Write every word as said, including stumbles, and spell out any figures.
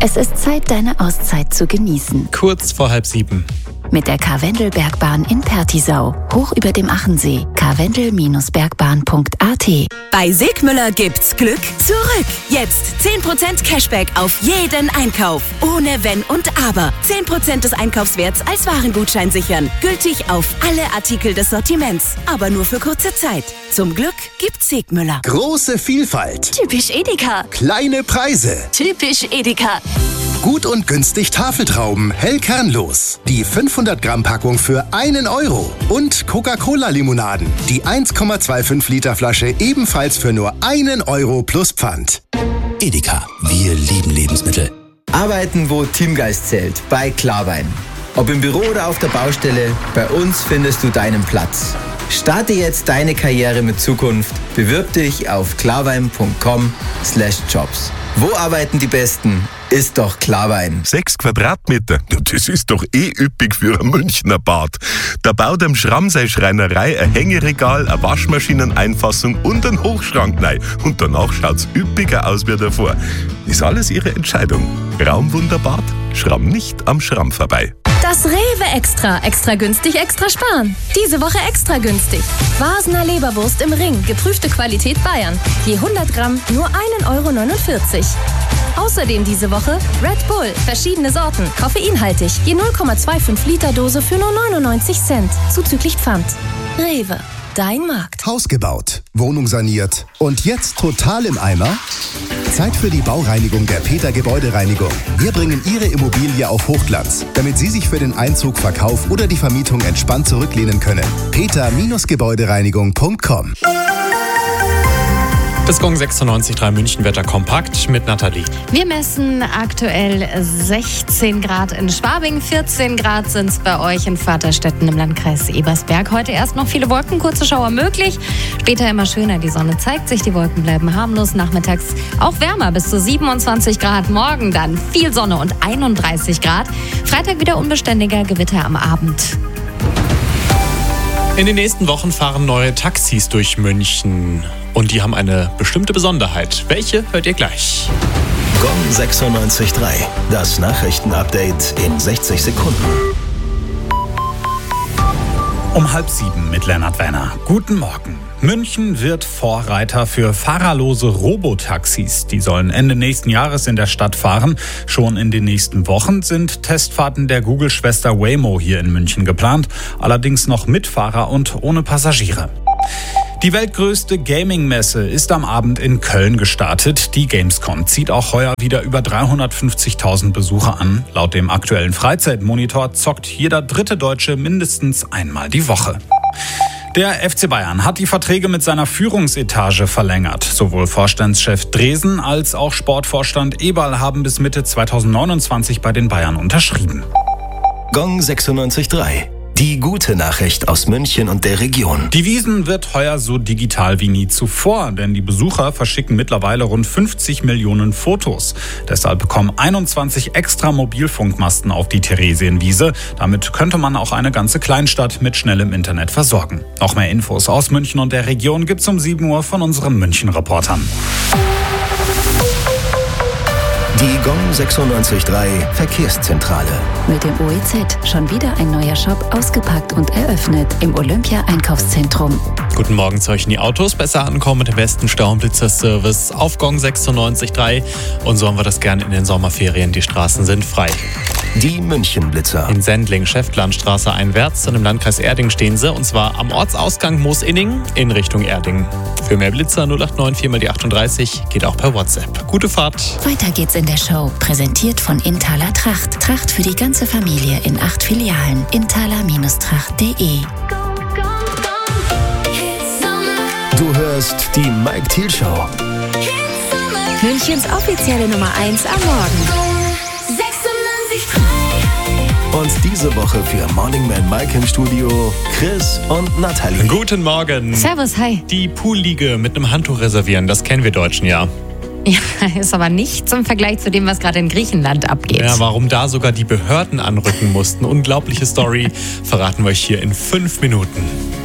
Es ist Zeit, deine Auszeit zu genießen. Kurz vor halb sieben. Mit der Karwendelbergbahn in Pertisau, hoch über dem Achensee. karwendel Bergbahn punkt a t. Bei Segmüller gibt's Glück zurück. Jetzt zehn Prozent Cashback auf jeden Einkauf. Ohne Wenn und Aber. zehn Prozent des Einkaufswerts als Warengutschein sichern. Gültig auf alle Artikel des Sortiments. Aber nur für kurze Zeit. Zum Glück gibt's Segmüller. Große Vielfalt. Typisch Edeka. Kleine Preise. Typisch Edeka. Gut und günstig Tafeltrauben, hell kernlos. Die fünfhundert Gramm Packung für einen Euro. Und Coca-Cola-Limonaden. Die eins Komma fünfundzwanzig Liter Flasche ebenfalls für nur einen Euro plus Pfand. Edeka, wir lieben Lebensmittel. Arbeiten, wo Teamgeist zählt, bei Klarwein. Ob im Büro oder auf der Baustelle, bei uns findest du deinen Platz. Starte jetzt deine Karriere mit Zukunft. Bewirb dich auf klarwein punkt com slash jobs. Wo arbeiten die Besten? Ist doch Klarwein. Sechs Quadratmeter, das ist doch eh üppig für ein Münchner Bad. Da baut am Schramsei Schreinerei ein Hängeregal, eine Waschmaschineneinfassung und einen Hochschrank rein. Und danach schaut's üppiger aus wie davor. Ist alles ihre Entscheidung. Raumwunderbad? Schramm nicht am Schramm vorbei. Das Rewe Extra. Extra günstig, extra sparen. Diese Woche extra günstig. Wasner Leberwurst im Ring. Geprüfte Qualität Bayern. Je hundert Gramm nur ein Euro neunundvierzig. Außerdem diese Woche Red Bull. Verschiedene Sorten. Koffeinhaltig. Je null Komma fünfundzwanzig Liter Dose für nur neunundneunzig Cent. Zuzüglich Pfand. Rewe. Dein Markt. Haus gebaut, Wohnung saniert und jetzt total im Eimer? Zeit für die Baureinigung der Peter Gebäudereinigung. Wir bringen Ihre Immobilie auf Hochglanz, damit Sie sich für den Einzug, Verkauf oder die Vermietung entspannt zurücklehnen können. peter Gebäudereinigung punkt com. Das Gong sechsundneunzig Komma drei München Wetter kompakt mit Nathalie. Wir messen aktuell sechzehn Grad in Schwabing, vierzehn Grad sind es bei euch in Vaterstetten im Landkreis Ebersberg. Heute erst noch viele Wolken, kurze Schauer möglich. Später immer schöner, die Sonne zeigt sich, die Wolken bleiben harmlos. Nachmittags auch wärmer, bis zu siebenundzwanzig Grad. Morgen dann viel Sonne und einunddreißig Grad. Freitag wieder unbeständiger, Gewitter am Abend. In den nächsten Wochen fahren neue Taxis durch München. Und die haben eine bestimmte Besonderheit. Welche hört ihr gleich? Gong sechsundneunzig Komma drei. Das Nachrichtenupdate in sechzig Sekunden. Um halb sieben mit Lennart Werner. Guten Morgen. München wird Vorreiter für fahrerlose Robotaxis. Die sollen Ende nächsten Jahres in der Stadt fahren. Schon in den nächsten Wochen sind Testfahrten der Google-Schwester Waymo hier in München geplant. Allerdings noch mit Fahrer und ohne Passagiere. Die weltgrößte Gaming-Messe ist am Abend in Köln gestartet. Die Gamescom zieht auch heuer wieder über dreihundertfünfzigtausend Besucher an. Laut dem aktuellen Freizeitmonitor zockt jeder dritte Deutsche mindestens einmal die Woche. Der F C Bayern hat die Verträge mit seiner Führungsetage verlängert. Sowohl Vorstandschef Dresen als auch Sportvorstand Eberl haben bis Mitte zweitausendneunundzwanzig bei den Bayern unterschrieben. Gong sechsundneunzig Komma drei. Die gute Nachricht aus München und der Region. Die Wiesn wird heuer so digital wie nie zuvor, denn die Besucher verschicken mittlerweile rund fünfzig Millionen Fotos. Deshalb bekommen einundzwanzig extra Mobilfunkmasten auf die Theresienwiese. Damit könnte man auch eine ganze Kleinstadt mit schnellem Internet versorgen. Noch mehr Infos aus München und der Region gibt's um sieben Uhr von unseren München-Reportern. Die Gong sechsundneunzig Komma drei Verkehrszentrale. Mit dem O E Z schon wieder ein neuer Shop ausgepackt und eröffnet im Olympia-Einkaufszentrum. Guten Morgen zu euch in die Autos. Besser ankommen mit dem besten Stau- und Blitzer-Service auf Gong sechsundneunzig Komma drei. Und so haben wir das gerne in den Sommerferien. Die Straßen sind frei. Die München-Blitzer. In Sendling, Schäftlarnstraße einwärts und im Landkreis Erding stehen sie. Und zwar am Ortsausgang Moosinning in Richtung Erding. Für mehr Blitzer null acht neun vier mal die achtunddreißig geht auch per WhatsApp. Gute Fahrt. Weiter geht's in der Show. Präsentiert von Inthaler Tracht. Tracht für die ganze Familie in acht Filialen. inthaler Tracht punkt de. Du hörst die Mike Thiel Show. Münchens offizielle Nummer eins am Morgen. Und diese Woche für Morning Man Mike im Studio Chris und Nathalie. Guten Morgen. Servus, hi. Die Poolliege mit einem Handtuch reservieren, das kennen wir Deutschen ja. Ja, ist aber nichts im Vergleich zu dem, was gerade in Griechenland abgeht. Ja, warum da sogar die Behörden anrücken mussten. Unglaubliche Story verraten wir euch hier in fünf Minuten.